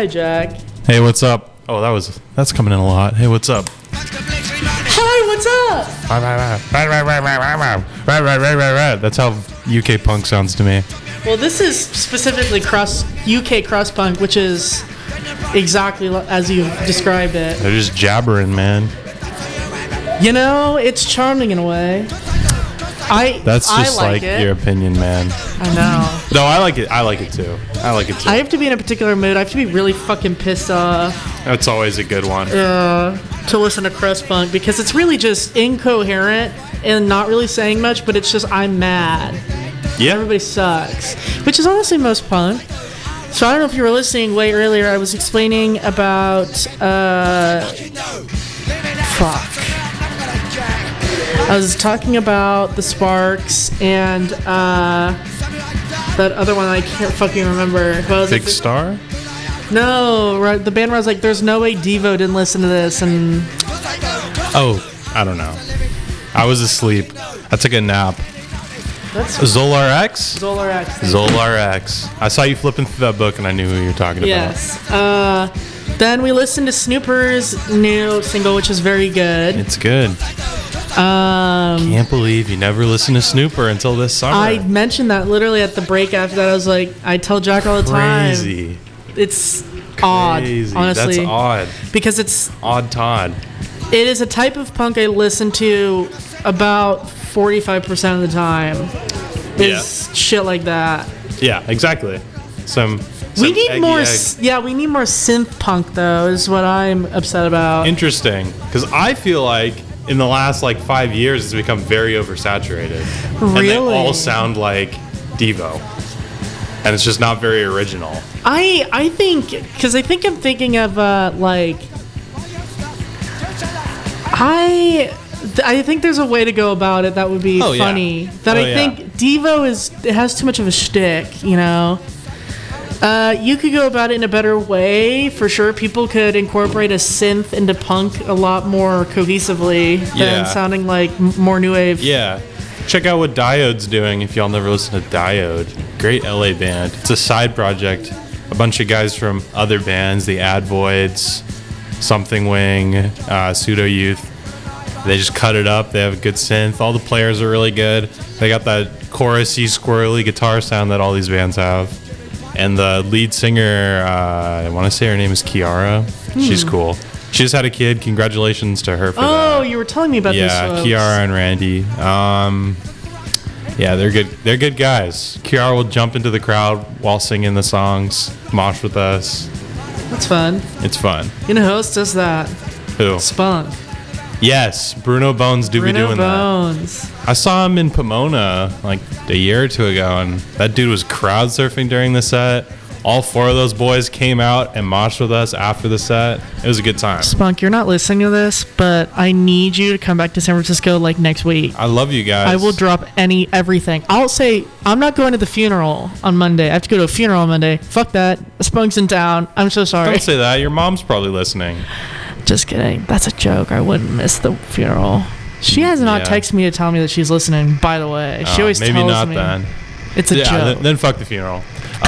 Hi, Jack. Hey, what's up? Oh, that's coming in a lot. Hey, what's up? Hi, what's up? That's how UK punk sounds to me. Well, this is specifically UK cross punk, which is exactly as you described it. They're just jabbering, man. You know, it's charming in a way. That's just like your opinion, man. I know. No, I like it. I like it too. I have to be in a particular mood. I have to be really fucking pissed off. That's always a good one. To listen to crust punk because it's really just incoherent and not really saying much, but it's just I'm mad. Yeah. Everybody sucks, which is honestly most punk. So I don't know if you were listening way earlier. I was explaining about I was talking about the Sparks and that other one I can't fucking remember. Big Star? No, right, the band where I was like, there's no way Devo didn't listen to this. And I don't know. I was asleep. I took a nap. That's Zolar X? Zolar X. I saw you flipping through that book and I knew who you were talking yes. Then we listened to Snooper's new single, which is very good. It's good. Can't believe you never listened to Snooper until this summer. I mentioned that literally at the break after that. I was like, I tell Jack all the time. Crazy. It's odd, honestly. That's odd. Because it's... Odd Todd. It is a type of punk I listen to about 45% of the time. Is shit like that. Yeah, exactly. We need more synth punk, though, is what I'm upset about. Interesting. Because I feel like in the last 5 years, it's become very oversaturated. Really? And they all sound like Devo. And it's just not very original. I think, because I think I'm thinking of, I think there's a way to go about it that would be funny. Yeah. That I think Devo it has too much of a shtick, you know? You could go about it in a better way, for sure. People could incorporate a synth into punk a lot more cohesively than sounding like more new wave. Yeah. Check out what Diode's doing if y'all never listened to Diode. Great LA band. It's a side project. A bunch of guys from other bands, the Advoids, Something Wing, Pseudo Youth. They just cut it up. They have a good synth. All the players are really good. They got that chorusy, squirrely guitar sound that all these bands have. And the lead singer, I want to say her name is Kiara. She's cool. She just had a kid. Congratulations to her for that. Oh, you were telling me about this. Yeah, Kiara and Randy. Yeah, they're good. They're good guys. Kiara will jump into the crowd while singing the songs, mosh with us. That's fun. It's fun. You know who else does that? Who? Spunk. Yes, Bruno Bones be doing Bruno Bones. that. I saw him in Pomona a year or two ago, and that dude was crowd surfing during the set. All four of those boys came out and moshed with us after the set. It was a good time. Spunk, you're not listening to this, but I need you to come back to San Francisco next week. I love you guys. I will drop everything. I'll say I'm not going to the funeral on Monday. I have to go to a funeral on Monday. Fuck that. Spunk's in town. I'm so sorry. Don't say that. Your mom's probably listening. Just kidding. That's a joke. I wouldn't miss the funeral. She has not texted me to tell me that she's listening, by the way. She always tells me. Maybe not then. It's a joke. Then fuck the funeral.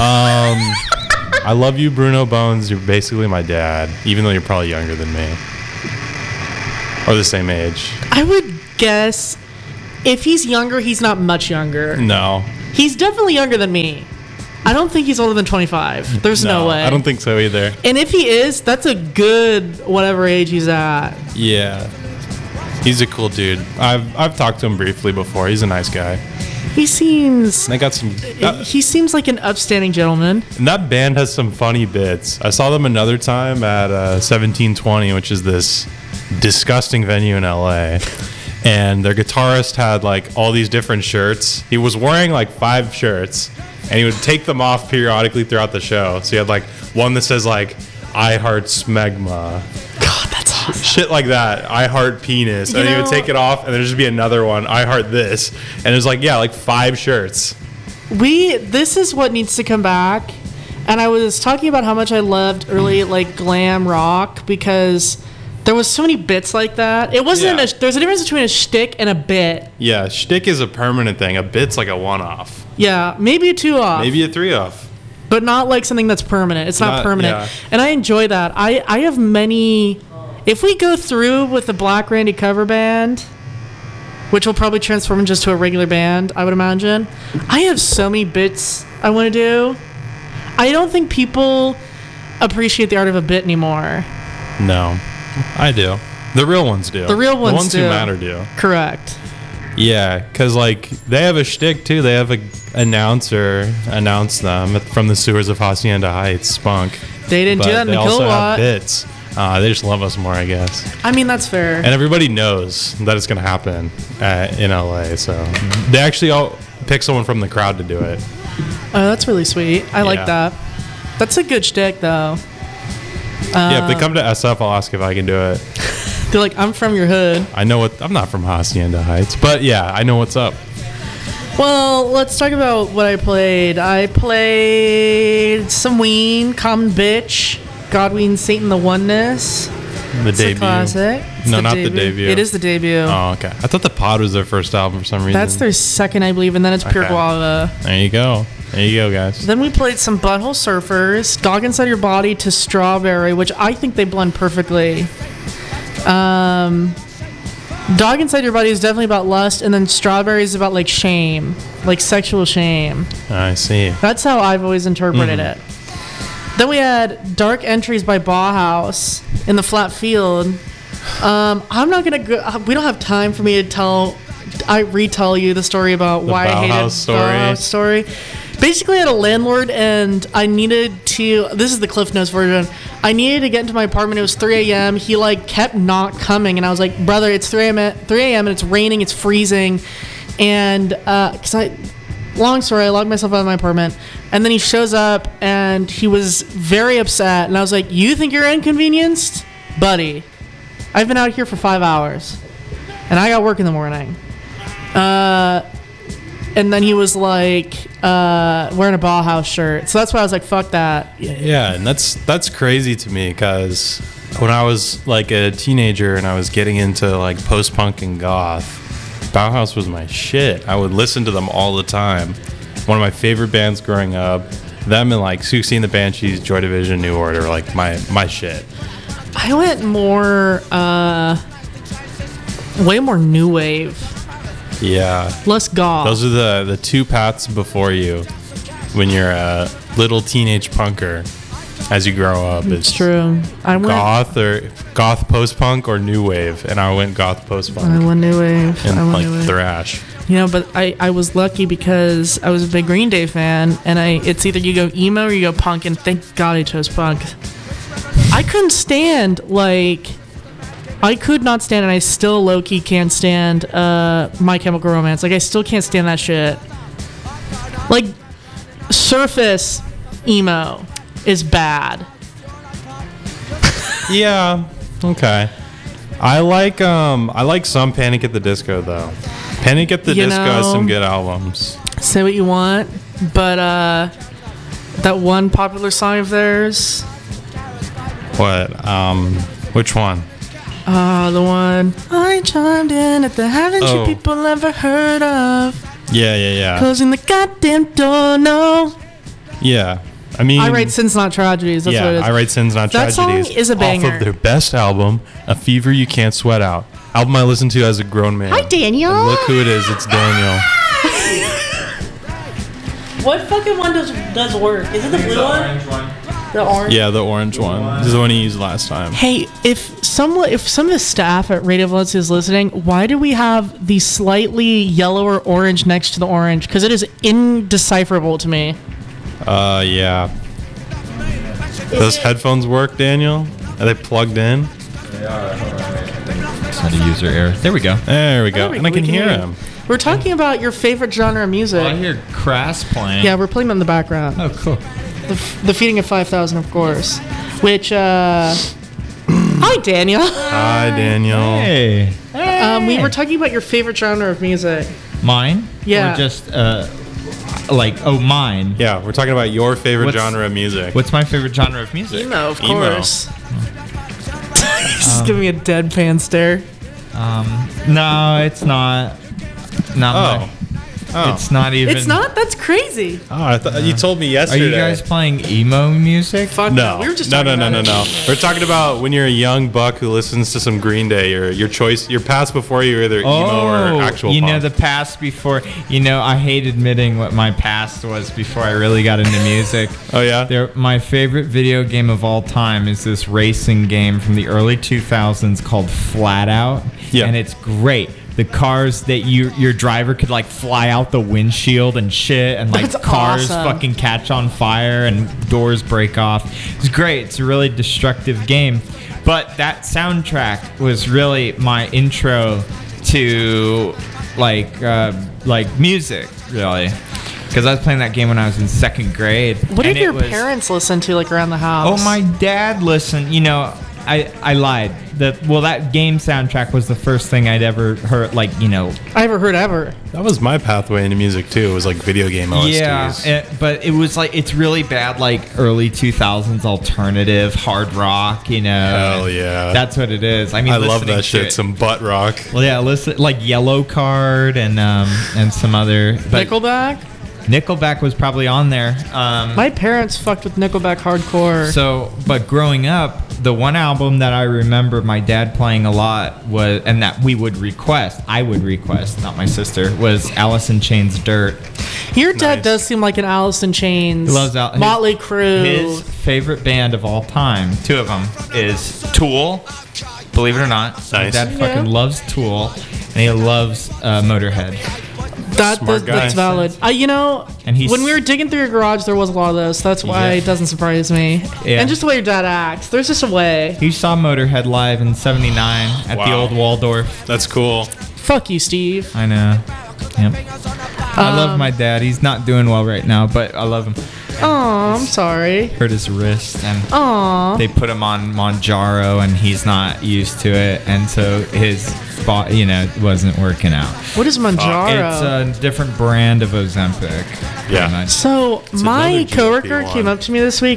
I love you, Bruno Bones. You're basically my dad, even though you're probably younger than me. Or the same age. I would guess if he's younger, he's not much younger. No. He's definitely younger than me. I don't think he's older than 25. There's no way. I don't think so either. And if he is, that's a good whatever age he's at. Yeah. He's a cool dude. I've talked to him briefly before. He's a nice guy. He seems... They got some... he seems like an upstanding gentleman. And that band has some funny bits. I saw them another time at 1720, which is this disgusting venue in LA. And their guitarist had all these different shirts. He was wearing 5 shirts. And he would take them off periodically throughout the show. So he had one that says I heart smegma. God, that's awesome. Shit like that. I heart penis. And he would take it off and there'd just be another one. I heart this. And it was 5 shirts. This is what needs to come back. And I was talking about how much I loved early glam rock because there was so many bits like that. It wasn't there's a difference between a shtick and a bit. Yeah, shtick is a permanent thing. A bit's a one-off. Yeah, maybe a 2-off. Maybe a 3-off. but not like something that's permanent. It's not permanent. Yeah. And I enjoy that. I have many. If we go through with the Black Randy cover band, which will probably transform just to a regular band, I would imagine, I have so many bits I want to do. I don't think people appreciate the art of a bit anymore. No, I do. The real ones do. The real ones The ones do. who matter do. Correct. Yeah, because like they have a shtick too. They have a announcer announce them from the sewers of Hacienda Heights, Spunk. They didn't do that in they the also Kilowatt. have bits. They just love us more, I guess. I mean, that's fair. And everybody knows that it's going to happen in LA. So they actually all pick someone from the crowd to do it. Oh, that's really sweet. I like Yeah. that. That's a good shtick, though. Yeah, if they come to SF, I'll ask if I can do it. They're like, I'm from your hood. I know what. I'm not from Hacienda Heights, but yeah, I know what's up. Well, let's talk about what I played. I played some Ween, Common Bitch, Godwin, Satan the Oneness. The It's debut. a classic. It's No, not the debut. It is the debut. Oh, okay. I thought the Pod was their first album for some reason. That's their second, I believe, and then it's Pure Okay. Guava. There you go. There you go, guys. Then we played some Butthole Surfers, Dog Inside Your Body to Strawberry, which I think they blend perfectly. Dog Inside Your Body is definitely about lust, and then Strawberry is about like shame, like sexual shame. I see. That's how I've always interpreted it. Then we had Dark Entries by Bauhaus in the Flat Field. I'm not gonna go. We don't have time for me to retell you the story about why I hated Bauhaus story. Bauhaus story. Basically, I had a landlord, and I needed to. This is the Cliff Notes version. I needed to get into my apartment. It was 3 a.m. He like kept not coming, and I was like, "Brother, it's 3 a.m. and it's raining. It's freezing." And long story, I locked myself out of my apartment, and then he shows up, and he was very upset. And I was like, "You think you're inconvenienced, buddy? I've been out here for 5 hours, and I got work in the morning." And then he was like wearing a Bauhaus shirt. So that's why I was like, fuck that. Yeah, and that's crazy to me because when I was like a teenager and I was getting into like post-punk and goth, Bauhaus was my shit. I would listen to them all the time. One of my favorite bands growing up. Them and like Siouxsie and the Banshees, Joy Division, New Order, like my shit. I went more, way more new wave. Yeah. Less goth. Those are the two paths before you when you're a little teenage punker as you grow up. It's true. I went goth post-punk or new wave, and I went goth post-punk. I went new wave. And I went like new wave. thrash. You know, but I was lucky because I was a big Green Day fan, and it's either you go emo or you go punk, and thank God I chose punk. I couldn't stand, I could not stand, and I still low-key can't stand My Chemical Romance. Like, I still can't stand that shit. Like, surface emo is bad. Yeah. Okay. I like some Panic at the Disco though. Panic at the Disco has some good albums. Say what you want, but that one popular song of theirs. What? Which one? The one I chimed in at the haven't you Oh. people ever heard of? Yeah. Closing the goddamn door, no. Yeah. I mean, I write Sins Not Tragedies. That's what it is. I Write Sins Not That Tragedies. song is a banger. Off of their best album, A Fever You Can't Sweat Out. Album I listened to as a grown man. Hi, Daniel. And look who it is. It's Daniel. What fucking one does work? Is it the blue one? The orange? Yeah, the orange one. This is the one he used last time. Hey, if some of the staff at Radio Valencia is listening, why do we have the slightly yellower orange next to the orange? Because it is indecipherable to me. Yeah. Those headphones work, Daniel? Are they plugged in? It's not a user error. There we go. There we go. There And I we can hear him. We're talking about your favorite genre of music. Well, I hear Crass playing. Yeah, we're playing them in the background. Oh, cool. The Feeding of 5,000, of course. Which, hi, Daniel. Hi, Daniel. Hey. We were talking about your favorite genre of music. Mine? Yeah. Or just, mine. Yeah, we're talking about your favorite What's- genre of music. What's my favorite genre of music? Emo, of Emo. course. He's just giving me a deadpan stare. No, it's not. Not Oh. my. Oh. It's not even. It's not? That's crazy. Oh, I thought you told me Are yesterday. you guys playing emo music? Fuck No, We were just no. talking about it. We're talking about when you're a young buck who listens to some Green Day, or your choice, your past before you were either emo or actual you know punk. the past before. I hate admitting what my past was before I really got into music. Oh yeah. My favorite video game of all time is this racing game from the early 2000s called Flat Out. Yeah. And it's great. The cars that your driver could like fly out the windshield and shit, and like That's cars awesome. fucking catch on fire and doors break off. It's great. It's a really destructive game. But that soundtrack was really my intro to like music, really. Because I was playing that game when I was in second grade. What did and your it was- parents listen to, like, around the house? Oh, my dad listened. I lied. That game soundtrack was the first thing I'd ever heard. I ever heard ever. That was my pathway into music too. It was like video game OSTs. Yeah, but it was like it's really bad, like early 2000s alternative hard rock. Hell yeah. that's what it is. I mean, I love listening that to shit. it- Some butt rock. Well, yeah, listen like Yellow Card and some other. But Nickelback? Nickelback was probably on there. My parents fucked with Nickelback hardcore. But growing up, the one album that I remember my dad playing a lot was, and that I would request, not my sister, was Alice in Chains' Dirt. Your dad Nice. does seem like an Alice in Chains. He loves Motley Crue. His favorite band of all time, two of them, is Tool. Believe it or not, my Nice. dad fucking Yeah. loves Tool, and he loves Motorhead. Smart guy. That's valid. And he's- when we were digging through your garage, there was a lot of this. That's why Yeah. it doesn't surprise me. Yeah. And just the way your dad acts. There's just a way. He saw Motorhead live in '79 at the Wow. old Waldorf. That's cool. Fuck you, Steve. I know. Yep. I love my dad. He's not doing well right now, but I love him. Oh, I'm sorry. Hurt his wrist, and Aw. they put him on Monjaro, and he's not used to it, and so his wasn't working out. What is Manjaro? It's a different brand of Ozempic. Yeah. pretty much. So my another coworker GLP-1. came up to me this week.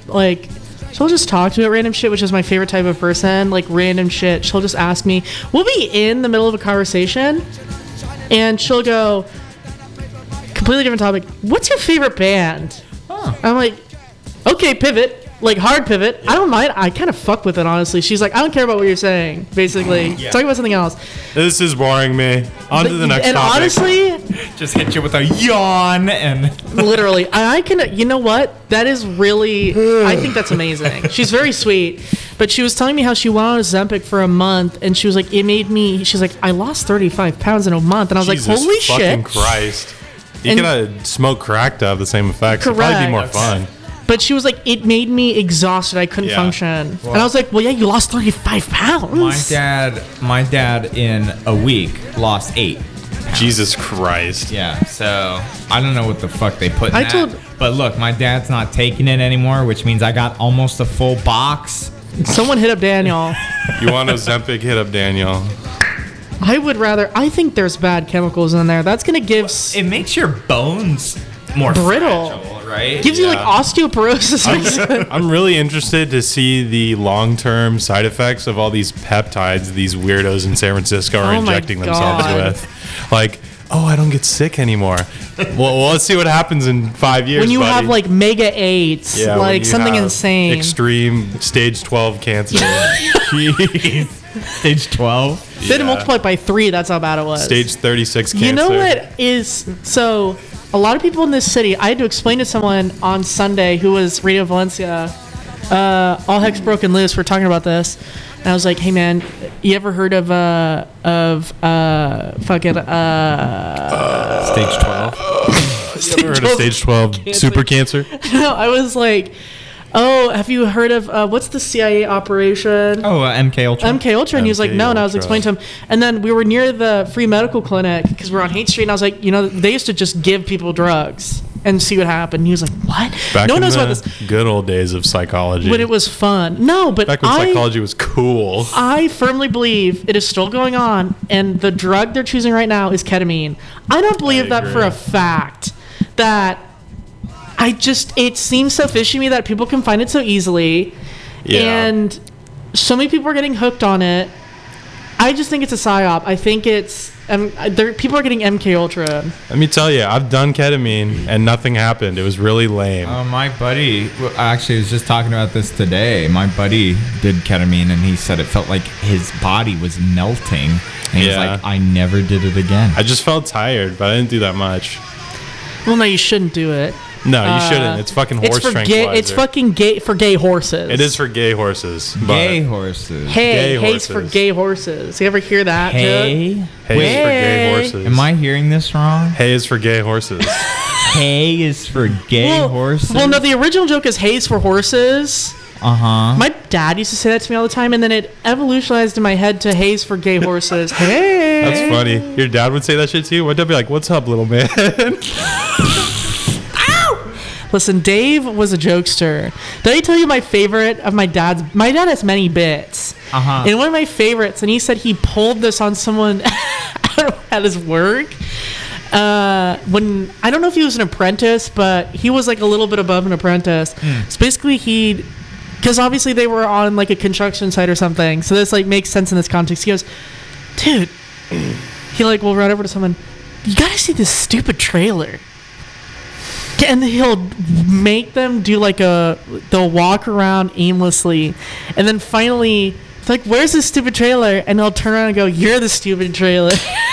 She'll just talk to me about random shit, which is my favorite type of person. Like random shit. She'll just ask me. We'll be in the middle of a conversation, and she'll go, completely different topic. What's your favorite band? I'm like, okay, pivot. Like hard pivot. I don't mind. I kind of fuck with it, honestly. She's like, I don't care about what you're saying. Basically, talk about something else. This is boring me. On to the next and topic. honestly, Just hit you with a yawn, and literally, I can. You know what? That is really. I think that's amazing. She's very sweet, but she was telling me how she went on Ozempic for a month, and she was like, it made me. She's like, I lost 35 pounds in a month, and I was Jesus like, holy fucking shit. Christ. You And- could smoke crack to have the same effects. It'd probably be more Correct. fun. But she was like, it made me exhausted. I couldn't Yeah. function, and I was like, well, yeah, you lost 35 pounds. my dad in a week lost 8. Jesus Christ. Yeah, so I don't know what the fuck they put in I that. told- But look, my dad's not taking it anymore, which means I got almost a full box. Someone hit up Daniel. You want Ozempic? Hit up Daniel. I would rather. I think there's bad chemicals in there. That's gonna give. It makes your bones more Brittle. fragile, right? Gives you like Yeah. osteoporosis. I'm really interested to see the long-term side effects of all these peptides these weirdos in San Francisco are Oh my injecting themselves God. with. Like, oh, I don't get sick anymore. well, let's see what happens in 5 years. when you buddy. have like mega 8s, Yeah, when like you something have insane. extreme stage 12 cancer, Jeez. Stage 12. Then multiply it by 3. That's how bad it was. stage 36 cancer. You know what is so? A lot of people in this city. I had to explain to someone on Sunday who was Radio Valencia. All heck's broken loose. We're talking about this, and I was like, "Hey man, you ever heard of fucking Stage 12. You ever heard of stage 12 super cancer? No, I was like, oh, have you heard of what's the CIA operation? Oh, MK Ultra. MK Ultra, and he was like, MK no, and I was Ultra. explaining to him, and then we were near the free medical clinic because we were on Haight Street, and I was like, they used to just give people drugs and see what happened. And he was like, what? Back No one in knows the about this, good old days of psychology. but it was fun. No, but Back when psychology was cool. I firmly believe it is still going on, and the drug they're choosing right now is ketamine. I don't believe that for agree. a fact. That it seems so fishy to me that people can find it so easily, Yeah. and so many people are getting hooked on it. I just think it's a psyop. I think it's people are getting MK Ultra. Let me tell you, I've done ketamine and nothing happened. It was really lame. My buddy, actually, was just talking about this today. My buddy did ketamine, and he said it felt like his body was melting. And he was like, I never did it again. I just felt tired, but I didn't do that much. Well, no, you shouldn't do it. No, you shouldn't. It's fucking horse tranquilizer. It's fucking gay for gay horses. It is for gay horses. Gay horses. Hey, Gay hay's horses. for gay horses. You ever hear that? Hay? Joke? Hay is for gay Hey. horses. Am I hearing this wrong? Hay is for gay horses. Hay is for gay horses? Well, no, the original joke is hay's for horses. Uh-huh. My dad used to say that to me all the time, and then it evolutionized in my head to hay's for gay horses. Hey. That's funny. Your dad would say that shit to you? Would Dad be like, what's up, little man? Listen, Dave was a jokester. Did I tell you my favorite of my dad's? My dad has many bits. Uh-huh. And one of my favorites, and he said he pulled this on someone at his work. When I don't know if he was an apprentice, but he was like a little bit above an apprentice. So basically because obviously they were on like a construction site or something. So this like makes sense in this context. He goes, dude, he like will run over to someone. You gotta see this stupid trailer. And he'll make them do like they'll walk around aimlessly, and then finally it's like, where's this stupid trailer? And they'll turn around and go, you're the stupid trailer.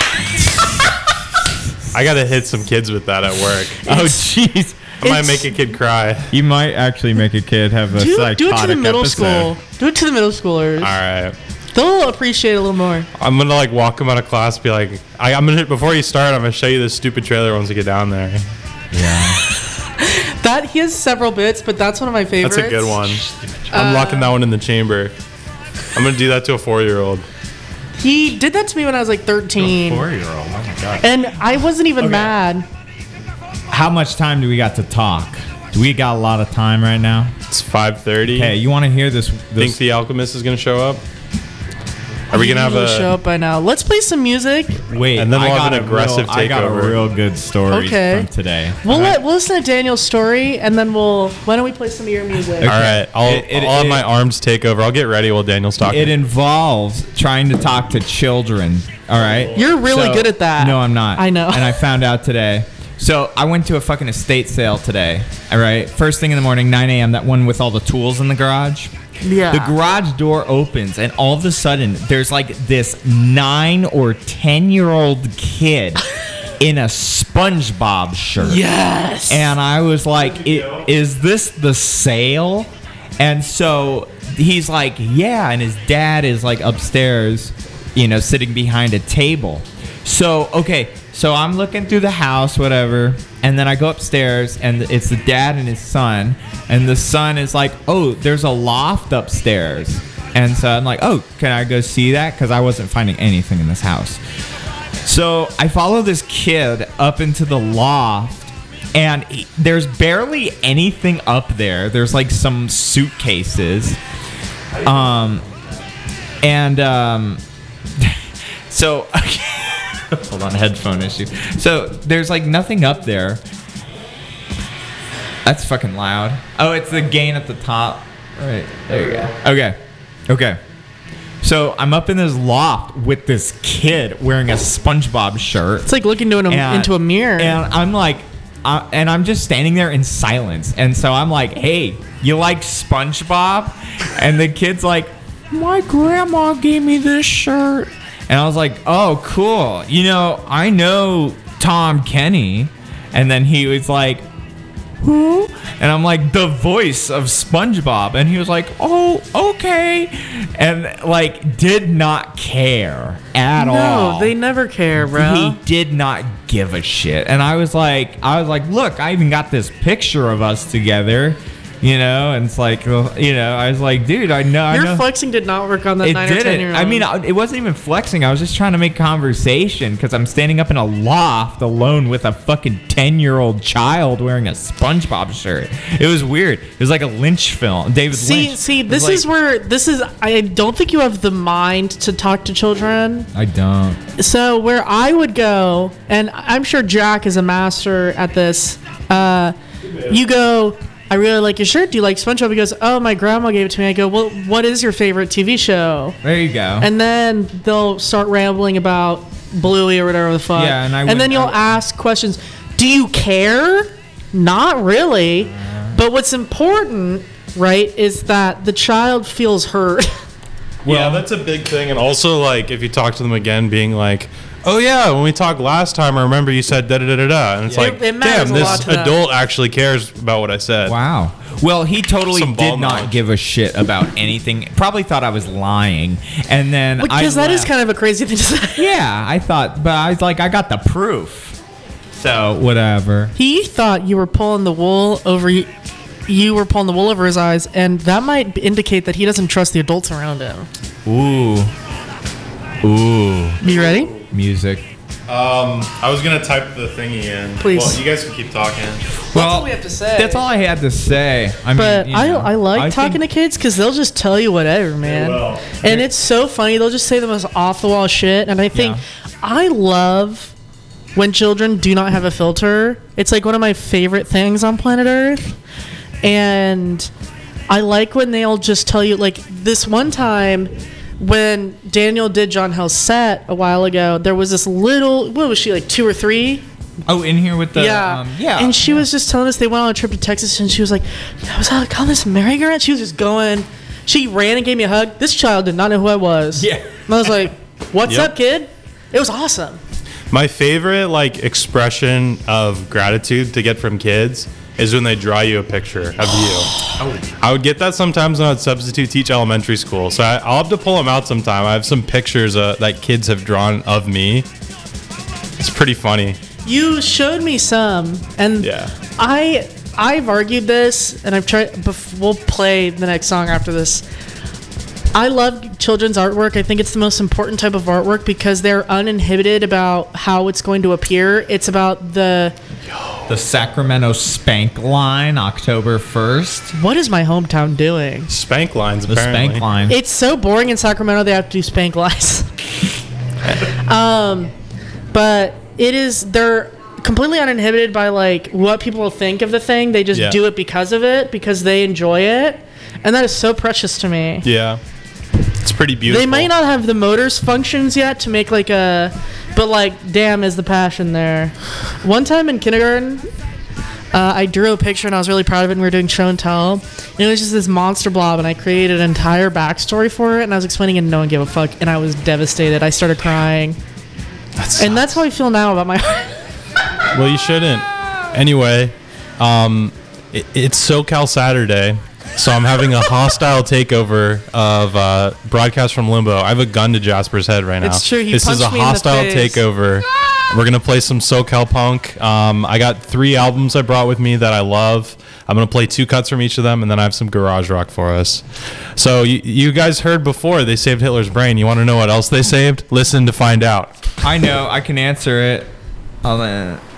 I gotta hit some kids with that at work. Oh, jeez. I might make a kid cry. You might actually make a kid have a do psychotic it to the middle episode. school. Do it to the middle schoolers. All right. They'll appreciate it a little more. I'm gonna like walk them out of class, be like, I'm gonna before you start, I'm gonna show you this stupid trailer once you get down there. Yeah. That he has several bits, but that's one of my favorites. That's a good one. I'm locking that one in the chamber. I'm gonna do that to a 4-year-old. He did that to me when I was like 13, 4-year-old. Oh my god. and I wasn't even mad. How much time do we got to talk? Do we got a lot of time right now? It's 5:30. Hey, you want to hear this? Think the Alchemist is gonna show up? Are we gonna have Usually show a? up by now. Let's play some music. Wait, And then we'll I have got an aggressive I got a takeover. real good story Okay. from today. We'll listen to Daniel's story, and then why don't we play some of your music? Okay. All right, I'll have my arms take over. I'll get ready while Daniel's talking. It involves trying to talk to children. All right. You're really good at that. No, I'm not. I know. And I found out today. So I went to a fucking estate sale today. All right. First thing in the morning, 9 a.m. That one with all the tools in the garage. Yeah. The garage door opens, and all of a sudden, there's like this 9 or 10-year-old kid in a SpongeBob shirt. Yes. And I was like, is this the sale? And so he's like, yeah. And his dad is like upstairs, sitting behind a table. So, okay. So I'm looking through the house, whatever. And then I go upstairs, and it's the dad and his son. And the son is like, oh, there's a loft upstairs. And so I'm like, oh, can I go see that? Because I wasn't finding anything in this house. So I follow this kid up into the loft, and there's barely anything up there. There's like some suitcases. So, hold on, headphone issue. So there's like nothing up there. That's fucking loud. Oh, it's the gain at the top. Right, there you go. Okay. So I'm up in this loft with this kid wearing a SpongeBob shirt. It's like looking into a mirror. And I'm like, and I'm just standing there in silence. And so I'm like, hey, you like SpongeBob? And the kid's like, my grandma gave me this shirt. And I was like, oh, cool. I know Tom Kenny. And then he was like, who? And I'm like, the voice of SpongeBob. And he was like, oh, okay. And like, did not care at all. No, they never care, bro. He did not give a shit. And I was like, look, I even got this picture of us together. And it's like, I was like, dude, I know. Your flexing did not work on that 9 or 10-year-old. I mean, it wasn't even flexing. I was just trying to make conversation because I'm standing up in a loft alone with a fucking 10-year-old child wearing a SpongeBob shirt. It was weird. It was like a Lynch film. David Lynch. This is where I don't think you have the mind to talk to children. I don't. So where I would go, and I'm sure Jack is a master at this, you go, I really like your shirt. Do you like SpongeBob? He goes, oh, my grandma gave it to me. I go, well, what is your favorite TV show? There you go. And then they'll start rambling about Bluey or whatever the fuck. Yeah, and then you'll ask questions. Do you care? Not really. But what's important, right, is that the child feels heard. Yeah, that's a big thing. And also, like, if you talk to them again, being like, oh, yeah, when we talked last time, I remember you said da-da-da-da-da. And it's like, It matters damn, a lot this to them. adult actually cares about what I said. Wow. Well, he totally Some ball did not knowledge. give a shit about anything. Probably thought I was lying. And then Because that is kind of a crazy thing to say. Yeah, I thought, but I was like, I got the proof. So, whatever. He thought you were pulling the wool over you were pulling the wool over his eyes, and that might indicate that he doesn't trust the adults around him. Ooh. You ready? Music. I was going to type the thingy in. Please. Well, you guys can keep talking. Well, all we have to say. That's all I had to say. I But mean, you know, I like talking to kids because they'll just tell you whatever, man. will. And it's so funny. They'll just say the most off the wall shit. And I think I love when children do not have a filter. It's like one of my favorite things on planet Earth. And I like when they'll just tell you, like this one time when Daniel did John Hell's set a while ago, there was this little, what was she, like 2 or 3? Oh, in here with the Yeah. And she was just telling us they went on a trip to Texas, and she was like, I was out on this merry-go-round. She was just going. She ran and gave me a hug. This child did not know who I was. Yeah. And I was like, what's Yep. up, kid? It was awesome. My favorite, like, expression of gratitude to get from kids is when they draw you a picture of you. I would get that sometimes when I'd substitute teach elementary school. So I'll have to pull them out sometime. I have some pictures that kids have drawn of me. It's pretty funny. You showed me some, and Yeah. I've argued this, and I've tried. We'll play the next song after this. I love children's artwork. I think it's the most important type of artwork because they're uninhibited about how it's going to appear. It's about the Sacramento Spank Line, October 1st. what is my hometown doing? Spank lines, The apparently. Spank Line. It's so boring in Sacramento. They have to do spank lines. But they're completely uninhibited by like what people will think of the thing. They just Yeah. do it because of it, because they enjoy it, and that is so precious to me. Yeah. It's pretty beautiful. They might not have the motors functions yet to make like a, but like, damn, is the passion there. One time in kindergarten, I drew a picture and I was really proud of it, and we were doing show and tell. And it was just this monster blob, and I created an entire backstory for it, and I was explaining it, and no one gave a fuck, and I was devastated. I started crying. And that's how I feel now about my Well, you shouldn't. Anyway, it's SoCal Saturday, so I'm having a hostile takeover of Broadcast from Limbo. I have a gun to Jasper's head right now. It's true, he This is a punched me in the hostile face. takeover. We're going to play some SoCal punk. I got 3 albums I brought with me that I love. I'm going to play 2 cuts from each of them, and then I have some garage rock for us. So you guys heard before they saved Hitler's brain. You want to know what else they saved? Listen to find out. I know. I can answer it. I'll